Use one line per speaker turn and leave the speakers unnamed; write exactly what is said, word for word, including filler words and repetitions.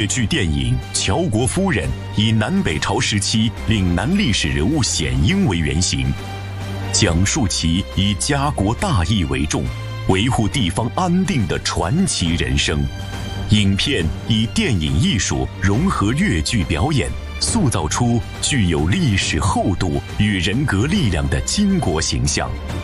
越剧电影《乔国夫人》以南北朝时期岭南历史人物显英为原型，讲述其以家国大义为重，维护地方安定的传奇人生。影片以电影艺术融合越剧表演，塑造出具有历史厚度与人格力量的巾帼形象。